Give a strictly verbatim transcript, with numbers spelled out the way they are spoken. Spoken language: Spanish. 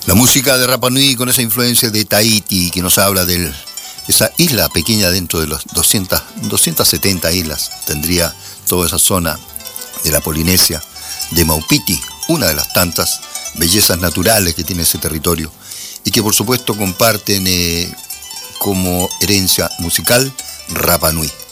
La música de Rapa Nui con esa influencia de Tahití que nos habla de esa isla pequeña dentro de las doscientas, doscientas setenta islas. Tendría toda esa zona de la Polinesia, de Maupiti, una de las tantas bellezas naturales que tiene ese territorio y que por supuesto comparten eh, como herencia musical Rapa Nui.